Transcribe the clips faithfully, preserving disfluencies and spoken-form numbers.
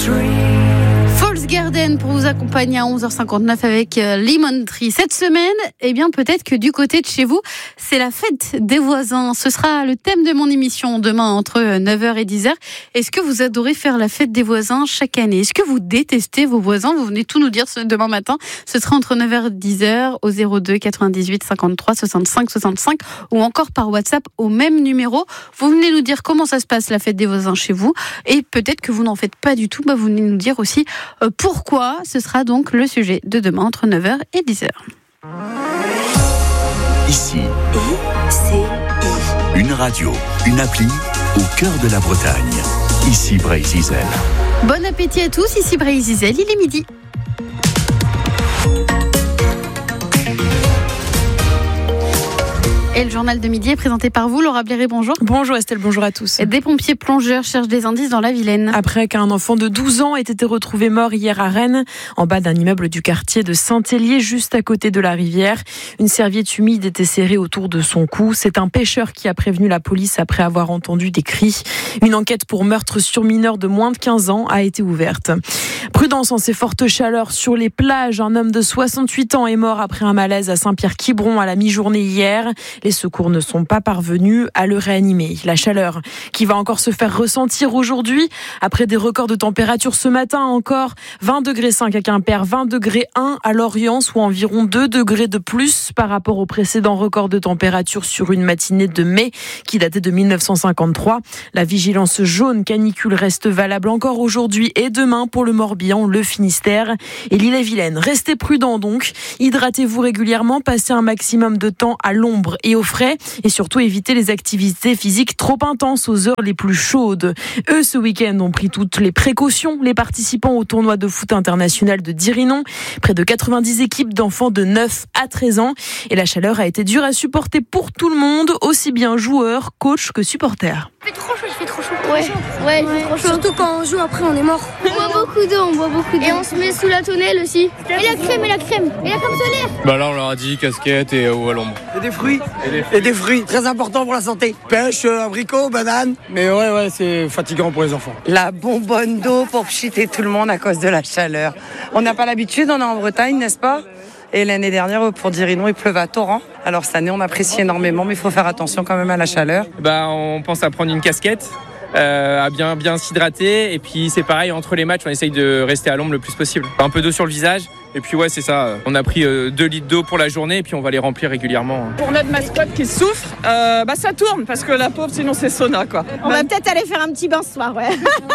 Falls Garden pour vous accompagner à onze heures cinquante-neuf avec Lemon Tree. Cette semaine, eh bien peut-être que du côté de chez vous, c'est la fête des voisins. Ce sera le thème de mon émission demain entre neuf heures et dix heures. Est-ce que vous adorez faire la fête des voisins chaque année ? Est-ce que vous détestez vos voisins ? Vous venez tout nous dire ce demain matin. Ce sera entre neuf heures et dix heures au zéro deux quatre-vingt-dix-huit cinquante-trois soixante-cinq soixante-cinq ou encore par WhatsApp au même numéro. Vous venez nous dire comment ça se passe la fête des voisins chez vous et peut-être que vous n'en faites pas du tout. Bah, vous venez nous dire aussi euh, pourquoi. Ce sera donc le sujet de demain entre neuf heures et dix heures. Ici, I C I. Une radio, une appli au cœur de la Bretagne. Ici Bray-Zizel. Bon appétit à tous, ici Bray-Zizel, il est midi. Et le journal de midi est présenté par vous, Laura Bléré, bonjour. Bonjour Estelle, bonjour à tous. Des pompiers plongeurs cherchent des indices dans la Vilaine. Après qu'un enfant de douze ans ait été retrouvé mort hier à Rennes, en bas d'un immeuble du quartier de Saint-Hélier, juste à côté de la rivière, une serviette humide était serrée autour de son cou. C'est un pêcheur qui a prévenu la police après avoir entendu des cris. Une enquête pour meurtre sur mineur de moins de quinze ans a été ouverte. Prudence en ces fortes chaleurs sur les plages. Un homme de soixante-huit ans est mort après un malaise à Saint-Pierre-Quiberon à la mi-journée hier. Les secours ne sont pas parvenus à le réanimer. La chaleur qui va encore se faire ressentir aujourd'hui après des records de température ce matin encore. vingt degrés cinq à Quimper, vingt degrés un à Lorient, soit environ deux degrés de plus par rapport au précédent record de température sur une matinée de mai qui datait de mille neuf cent cinquante-trois. La vigilance jaune canicule reste valable encore aujourd'hui et demain pour le Morbihan, le Finistère et l'Ille-et-Vilaine. Restez prudents donc, hydratez-vous régulièrement, passez un maximum de temps à l'ombre et au frais et surtout évitez les activités physiques trop intenses aux heures les plus chaudes. Eux, ce week-end, ont pris toutes les précautions. Les participants au tournoi de foot international de Dirinon, près de quatre-vingt-dix équipes d'enfants de neuf à treize ans et la chaleur a été dure à supporter pour tout le monde, aussi bien joueurs, coachs que supporters. Il fait trop chaud, il fait trop chaud. Ouais, ouais, il fait trop chaud. Surtout quand on joue, après on est mort. On boit beaucoup d'eau, on boit beaucoup d'eau. Et on se met sous la tonnelle aussi. Et la crème, et la crème, et la crème solaire. Bah là on leur a dit casquette et ou à l'ombre. Et des fruits. Et des fruits. Et des fruits, très important pour la santé. Pêche, abricots, bananes. Mais ouais, ouais, c'est fatigant pour les enfants. La bonbonne d'eau pour pchiter tout le monde à cause de la chaleur. On n'a pas l'habitude, on est en Bretagne, n'est-ce pas ? Et l'année dernière, pour Dirinon, il pleuvait à torrent. Alors cette année, on apprécie énormément, mais il faut faire attention quand même à la chaleur. Bah, on pense à prendre une casquette, euh, à bien, bien s'hydrater. Et puis c'est pareil, entre les matchs, on essaye de rester à l'ombre le plus possible. Un peu d'eau sur le visage. Et puis ouais, c'est ça. On a pris deux litres d'eau pour la journée et puis on va les remplir régulièrement. Pour notre mascotte qui souffre, euh, bah ça tourne parce que la pauvre, sinon c'est sauna quoi. On va peut-être aller faire un petit bain ce soir, ouais.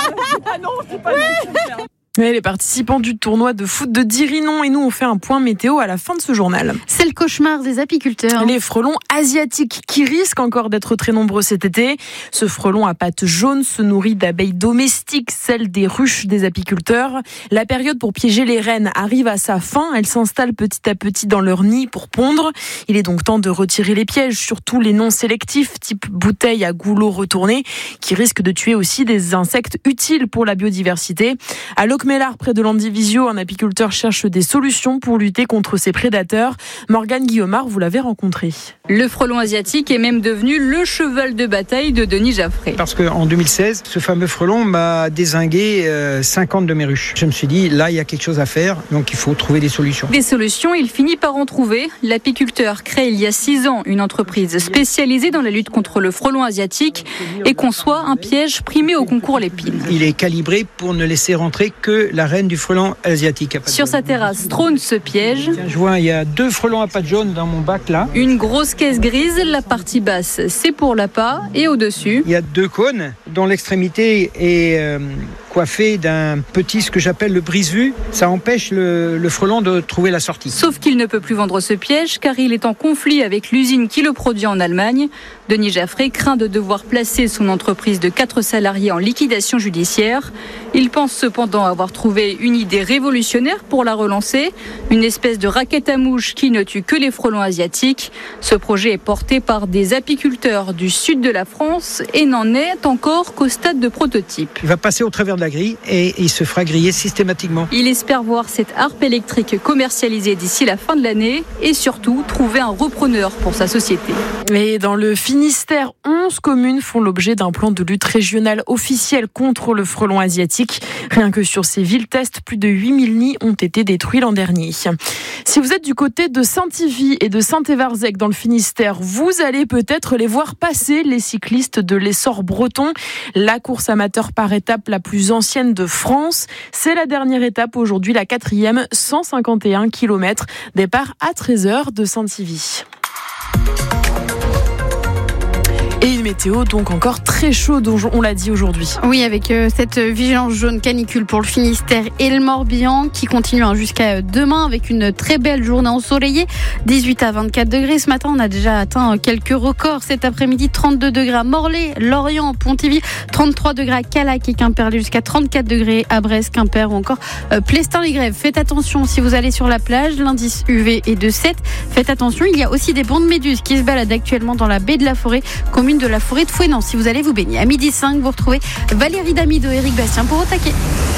Ah non, c'est pas nécessaire. Oui, les participants du tournoi de foot de Dirinon et nous on fait un point météo à la fin de ce journal. C'est le cauchemar des apiculteurs. Les frelons asiatiques qui risquent encore d'être très nombreux cet été. Ce frelon à pattes jaunes se nourrit d'abeilles domestiques, celles des ruches des apiculteurs. La période pour piéger les reines arrive à sa fin. Elles s'installent petit à petit dans leur nid pour pondre. Il est donc temps de retirer les pièges, surtout les non sélectifs, type bouteille à goulot retourné, qui risquent de tuer aussi des insectes utiles pour la biodiversité. À Locmélard, près de Landivisio, un apiculteur cherche des solutions pour lutter contre ces prédateurs. Morgane Guillaumard, vous l'avez rencontré. Le frelon asiatique est même devenu le cheval de bataille de Denis Jaffré. Parce qu'en deux mille seize, ce fameux frelon m'a dézingué euh, cinquante de mes ruches. Je me suis dit, là, il y a quelque chose à faire, donc il faut trouver des solutions. Des solutions, il finit par en trouver. L'apiculteur crée il y a six ans une entreprise spécialisée dans la lutte contre le frelon asiatique et conçoit un piège primé au concours Lépine. Il est calibré pour ne laisser rentrer que la reine du frelon asiatique. Sur sa terrasse trône ce piège. Tiens, je vois, il y a deux frelons à pattes jaunes dans mon bac là. Une grosse caisse grise, la partie basse c'est pour l'appât et au-dessus. Il y a deux cônes dont l'extrémité est euh, coiffée d'un petit, ce que j'appelle le brise-vue. Ça empêche le, le frelon de trouver la sortie. Sauf qu'il ne peut plus vendre ce piège car il est en conflit avec l'usine qui le produit en Allemagne. Denis Jaffré craint de devoir placer son entreprise de quatre salariés en liquidation judiciaire. Il pense cependant avoir trouvé une idée révolutionnaire pour la relancer, une espèce de raquette à mouches qui ne tue que les frelons asiatiques. Ce projet est porté par des apiculteurs du sud de la France et n'en est encore qu'au stade de prototype. Il va passer au travers de la grille et il se fera griller systématiquement. Il espère voir cette harpe électrique commercialisée d'ici la fin de l'année et surtout trouver un repreneur pour sa société. Et dans le Finistère, onze communes font l'objet d'un plan de lutte régional officiel contre le frelon asiatique. Rien que sur ces villes tests, plus de huit mille nids ont été détruits l'an dernier. Si vous êtes du côté de Saint-Yvie et de Saint-Évarzec dans le Finistère, vous allez peut-être les voir passer, les cyclistes de l'Essor breton. La course amateur par étape la plus ancienne de France. C'est la dernière étape aujourd'hui, la quatrième, cent cinquante et un kilomètres. Départ à treize heures de Saint-Yvie. Et une météo donc encore très chaude, on l'a dit aujourd'hui. Oui, avec euh, cette vigilance jaune canicule pour le Finistère et le Morbihan qui continue hein, jusqu'à demain avec une très belle journée ensoleillée. dix-huit à vingt-quatre degrés. Ce matin, on a déjà atteint quelques records. Cet après-midi, trente-deux degrés à Morlaix, Lorient, Pontivy, trente-trois degrés à Calac et Quimperlé, jusqu'à trente-quatre degrés à Brest, Quimper ou encore euh, Plestin-les-Grèves. Faites attention si vous allez sur la plage. L'indice U V est de sept. Faites attention, il y a aussi des bancs de méduses qui se baladent actuellement dans la baie de la Forêt, commune de la Forêt de Fouesnant. Si vous allez vous baigner à midi cinq, vous retrouvez Valérie Damido et Eric Bastien pour Au Taquet.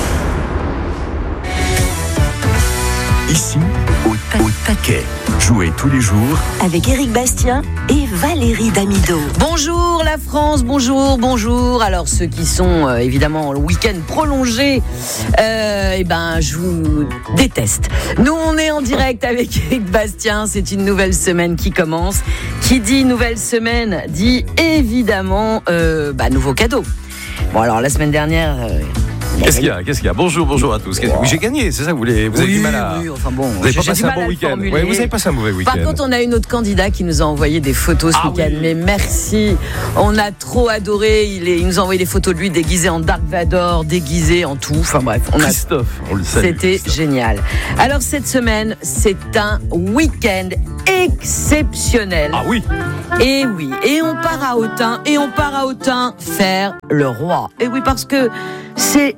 Ici, au, ta- au taquet. Jouez tous les jours avec Eric Bastien et Valérie Damido. Bonjour la France, bonjour, bonjour. Alors ceux qui sont euh, évidemment en week-end prolongé, euh, eh ben je vous déteste. Nous on est en direct avec Eric Bastien, c'est une nouvelle semaine qui commence. Qui dit nouvelle semaine dit évidemment euh, bah, nouveau cadeau. Bon alors la semaine dernière... Euh, Qu'est-ce qu'il y a Qu'est-ce qu'il y a Bonjour, bonjour à tous. Oui, j'ai gagné, c'est ça que vous voulez. Vous oui, avez du mal à. Oui, enfin bon. Vous avez pas passé un bon week-end. Oui, vous avez passé un mauvais week-end. Par contre, on a une autre candidat qui nous a envoyé des photos ce ah, week-end. Oui. Mais merci. On a trop adoré. Il, est, il nous a envoyé des photos de lui déguisé en Dark Vador, déguisé en tout. Enfin bref, on a. Christophe, on le salue. C'était Christophe. Génial. Alors cette semaine, c'est un week-end exceptionnel. Ah oui. Et oui. Et on part à Autun. Et on part à Autun faire le roi. Et oui, parce que c'est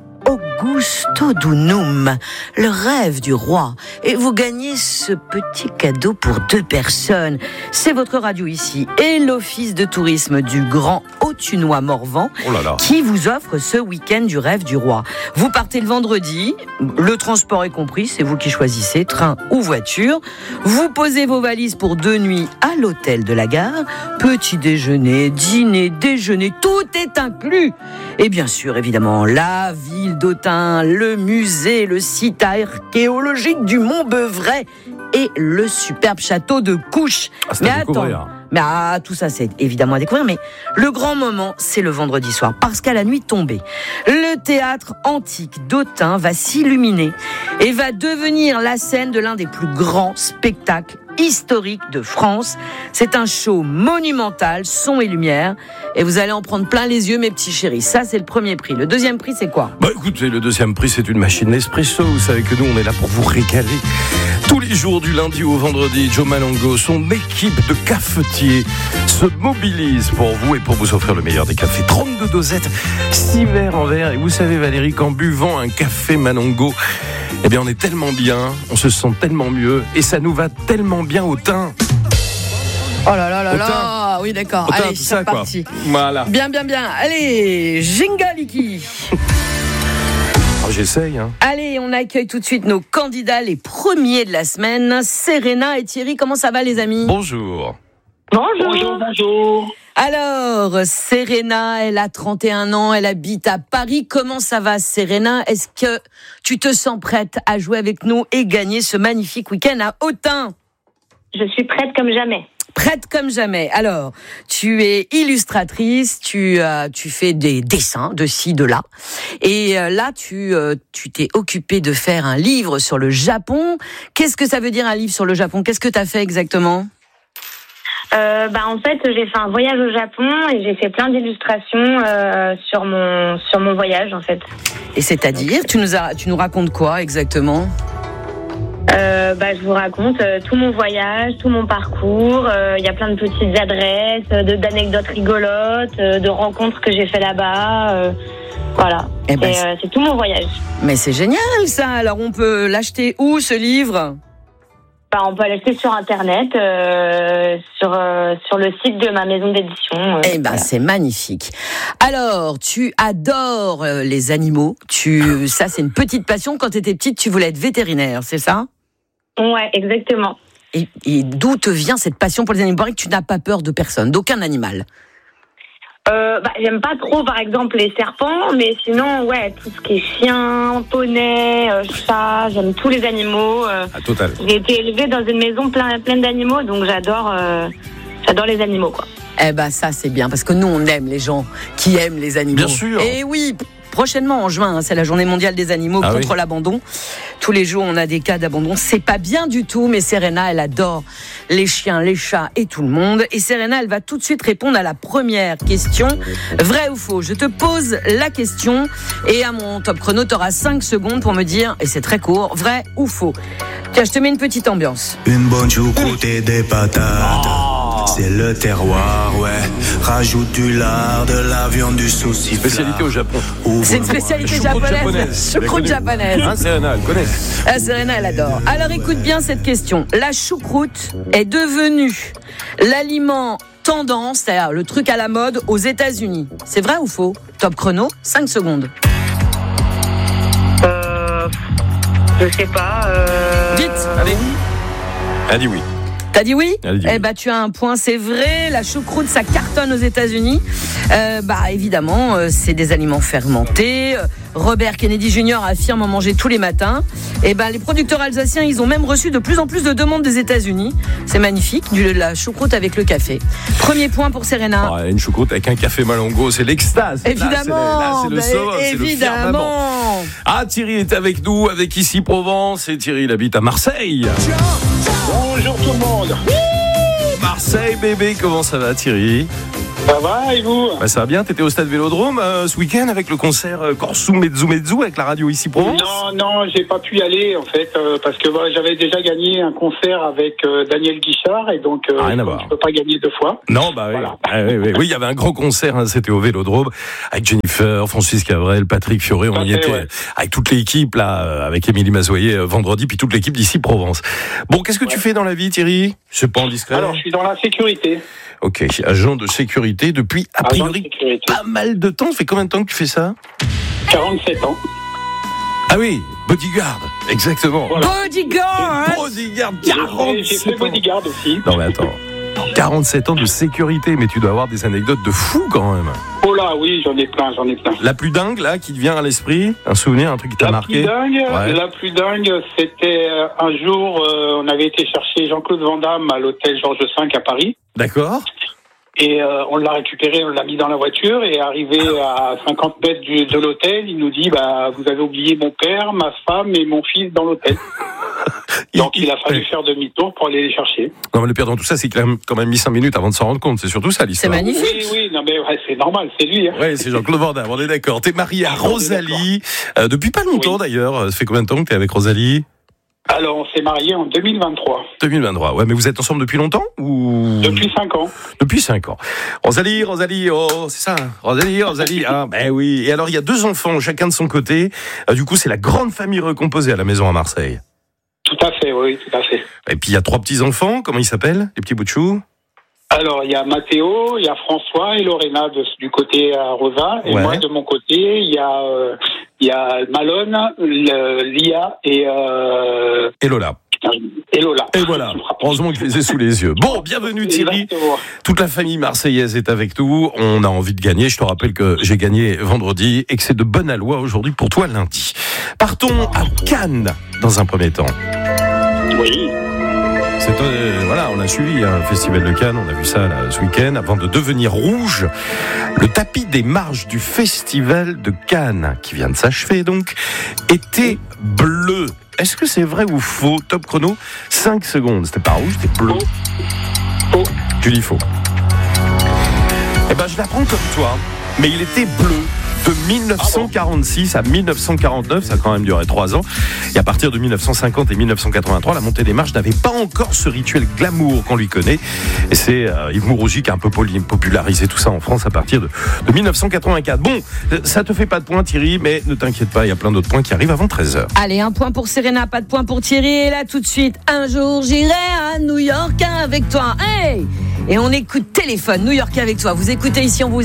Augusto Dunum, le rêve du roi. Et vous gagnez ce petit cadeau pour deux personnes. C'est votre radio ici et l'office de tourisme du Grand Autunois Morvan oh là là. qui vous offre ce week-end du rêve du roi. Vous partez le vendredi, le transport est compris, c'est vous qui choisissez, train ou voiture. Vous posez vos valises pour deux nuits à l'hôtel de la gare. Petit déjeuner, dîner, déjeuner, tout est inclus. Et bien sûr, évidemment, la ville d'Autun, le musée, le site archéologique du Mont Beuvray et le superbe château de Couches. Ah, c'est mais à attends, découvrir. Mais ah, tout ça c'est évidemment à découvrir, mais le grand moment c'est le vendredi soir, parce qu'à la nuit tombée, le théâtre antique d'Autun va s'illuminer et va devenir la scène de l'un des plus grands spectacles historiques de France. C'est un show monumental, son et lumière, et vous allez en prendre plein les yeux mes petits chéris. Ça c'est le premier prix. Le deuxième prix c'est quoi ? Bah écoutez, le deuxième prix c'est une machine Nespresso. Vous savez que nous on est là pour vous régaler tous les jours du lundi au vendredi. Joe Malongo, son équipe de cafetiers se mobilise pour vous et pour vous offrir le meilleur des cafés. trente-deux dosettes, six verres en verre. Et vous savez Valérie, qu'en buvant un café Malongo, eh bien on est tellement bien, on se sent tellement mieux et ça nous va tellement bien au teint. Oh là là là là, oui d'accord. Autant, allez, c'est parti. Voilà. Bien bien bien. Allez, Jingaliki. Oh, j'essaye. Hein. Allez, on accueille tout de suite nos candidats, les premiers de la semaine. Serena et Thierry, comment ça va les amis ? Bonjour. Bonjour. Bonjour, bonjour. Alors, Serena, elle a trente et un ans, elle habite à Paris. Comment ça va, Serena ? Est-ce que tu te sens prête à jouer avec nous et gagner ce magnifique week-end à Autun ? Je suis prête comme jamais. Prête comme jamais. Alors, tu es illustratrice, tu euh, tu fais des dessins de ci, de là. Et euh, là, tu euh, tu t'es occupée de faire un livre sur le Japon. Qu'est-ce que ça veut dire un livre sur le Japon ? Qu'est-ce que tu as fait exactement ? Euh, bah en fait, j'ai fait un voyage au Japon et j'ai fait plein d'illustrations euh, sur mon sur mon voyage en fait. Et c'est-à-dire, tu nous as tu nous racontes quoi exactement ? Euh, bah, je vous raconte euh, tout mon voyage, tout mon parcours. Il euh, y a plein de petites adresses, de, d'anecdotes rigolotes, euh, de rencontres que j'ai fait là-bas. Euh, voilà, eh ben, et, euh, c'est tout mon voyage. Mais c'est génial ça. Alors on peut l'acheter où ce livre ? Bah, on peut l'acheter sur Internet, euh, sur, euh, sur le site de ma maison d'édition. Euh, eh ben, voilà. C'est magnifique. Alors, tu adores euh, les animaux. Tu, ça, c'est une petite passion. Quand tu étais petite, tu voulais être vétérinaire, c'est ça ? Ouais, exactement. Et, et d'où te vient cette passion pour les animaux ? Il paraît que tu n'as pas peur de personne, d'aucun animal. Euh, bah, j'aime pas trop, par exemple, les serpents, mais sinon, ouais, tout ce qui est chien, poney, euh, chat, j'aime tous les animaux. Euh, ah, total. J'ai été élevée dans une maison plein, pleine d'animaux, donc j'adore, euh, j'adore les animaux, quoi. Eh ben, ça, c'est bien, parce que nous, on aime les gens qui aiment les animaux. Bien sûr. Et oui, prochainement, en juin, hein, c'est la journée mondiale des animaux ah contre oui. l'abandon. Tous les jours, on a des cas d'abandon. C'est pas bien du tout, mais Serena, elle adore les chiens, les chats et tout le monde. Et Serena, elle va tout de suite répondre à la première question. Vrai ou faux ? Je te pose la question et à mon top chrono, tu auras cinq secondes pour me dire, et c'est très court, vrai ou faux. Tiens, je te mets une petite ambiance. Une bonne choucroute et des patates. C'est le terroir, ouais. Rajoute du lard, de la viande, du saucisson. Spécialité au Japon. C'est une spécialité japonaise. Choucroute japonaise. Hein, Serena, elle connaît. Ah, Serena, elle adore. Alors écoute bien cette question. La choucroute est devenue l'aliment tendance, c'est-à-dire le truc à la mode aux États-Unis. C'est vrai ou faux ? Top chrono, cinq secondes. Euh. Je sais pas. Euh... Vite. Allez. Elle dit oui. T'as dit oui ? Elle dit Eh oui. bah tu as un point, c'est vrai. La choucroute, ça cartonne aux États-Unis. Euh, bah évidemment, euh, c'est des aliments fermentés. Euh, Robert Kennedy junior affirme en manger tous les matins. Et bah les producteurs alsaciens, ils ont même reçu de plus en plus de demandes des États-Unis. C'est magnifique, du, la choucroute avec le café. Premier point pour Serena. Oh, une choucroute avec un café Malongo, c'est l'extase. Évidemment. Là, c'est, là, c'est le bah, saut, c'est le évidemment. Ah, Thierry est avec nous, avec Ici Provence. Et Thierry, il habite à Marseille. Bonjour tout le monde. Marseille, bébé, comment ça va, Thierry ? Ça va, et vous ? Bah, ça va bien, t'étais au stade Vélodrome euh, ce week-end avec le concert euh, Corsu Mezzu Mezzu avec la radio Ici Provence ? Non, non, j'ai pas pu y aller en fait, euh, parce que bah, j'avais déjà gagné un concert avec euh, Daniel Guichard, et donc euh, ah, rien à je voir. ne peux pas gagner deux fois. Non, bah oui, voilà. ah, oui, oui, oui, il y avait un grand concert, hein, c'était au Vélodrome, avec Jennifer, Francis Cabrel, Patrick Fioré, on y fait, était, ouais. avec toute l'équipe, là, euh, avec Émilie Mazoyer euh, vendredi, puis toute l'équipe d'Ici Provence. Bon, qu'est-ce que ouais. tu fais dans la vie, Thierry ? C'est pas indiscret. Alors, je suis dans la sécurité. Ok, agent de sécurité depuis, a priori, pas mal de temps. Ça fait combien de temps que tu fais ça ? quarante-sept ans. Ah oui, bodyguard, exactement. Voilà. Bodyguard Bodyguard, quarante-sept J'ai fait bodyguard aussi. Non mais attends, quarante-sept ans de sécurité, mais tu dois avoir des anecdotes de fou quand même. Oh là, oui, j'en ai plein, j'en ai plein. La plus dingue, là, qui te vient à l'esprit, un souvenir, un truc qui t'a la marqué. Plus dingue, ouais. La plus dingue, c'était euh, un jour, euh, on avait été chercher Jean-Claude Van Damme à l'hôtel Georges cinq à Paris. D'accord. Et euh, on l'a récupéré, on l'a mis dans la voiture, et arrivé à cinquante mètres du, de l'hôtel, il nous dit bah vous avez oublié mon père, ma femme et mon fils dans l'hôtel. Donc il a fallu faire demi-tour pour aller les chercher. Non mais le pire dans tout ça, c'est qu'il a quand même mis cinq minutes avant de s'en rendre compte. C'est surtout ça l'histoire. C'est magnifique. Oui, oui, non mais ouais, c'est normal, c'est lui. Hein. Oui, c'est Jean-Claude Van Damme, on est d'accord. T'es marié à Rosalie euh, depuis pas longtemps oui. d'ailleurs. Ça fait combien de temps que t'es avec Rosalie ? Alors, on s'est mariés en deux mille vingt-trois. deux mille vingt-trois, ouais, mais vous êtes ensemble depuis longtemps ou... Depuis cinq ans. Depuis cinq ans. Rosalie, Rosalie, oh, c'est ça, Rosalie, Rosalie, ah, ben oui. Et alors, il y a deux enfants, chacun de son côté. Euh, du coup, c'est la grande famille recomposée à la maison à Marseille. Tout à fait, oui, tout à fait. Et puis, il y a trois petits-enfants, comment ils s'appellent, les petits bouts de chou ? Alors, il y a Mathéo, il y a François et Lorena de, du côté à Rosa. Et ouais. moi, de mon côté, il y a, euh, il y a Malone, le, Lia et... Euh... Et Lola. Et Lola. Et voilà, heureusement que je les ai sous les yeux. Bon, bienvenue Thierry. Exactement. Toute la famille marseillaise est avec nous. On a envie de gagner. Je te rappelle que j'ai gagné vendredi et que c'est de bonne aloi aujourd'hui pour toi lundi. Partons à Cannes dans un premier temps. Oui. C'est, euh, voilà, on a suivi un festival de Cannes, on a vu ça là, ce week-end, avant de devenir rouge. Le tapis des marches du festival de Cannes, qui vient de s'achever donc, était bleu. Est-ce que c'est vrai ou faux ? Top chrono, cinq secondes. C'était pas rouge, c'était bleu. Faux. Tu dis faux. Eh ben, je l'apprends comme toi, mais il était bleu. De dix-neuf cent quarante-six à dix-neuf cent quarante-neuf, ça a quand même duré trois ans. Et à partir de dix-neuf cent cinquante et dix-neuf cent quatre-vingt-trois, la montée des marches n'avait pas encore ce rituel glamour qu'on lui connaît. Et c'est euh, Yves Mourougi qui a un peu popularisé tout ça en France à partir de, de dix-neuf cent quatre-vingt-quatre. Bon, ça te fait pas de points Thierry, mais ne t'inquiète pas, il y a plein d'autres points qui arrivent avant treize heures. Allez, un point pour Serena, pas de point pour Thierry. Et là, tout de suite, un jour, j'irai à New York avec toi. Hey! Et on écoute Téléphone, New York avec toi. Vous écoutez ici, on vous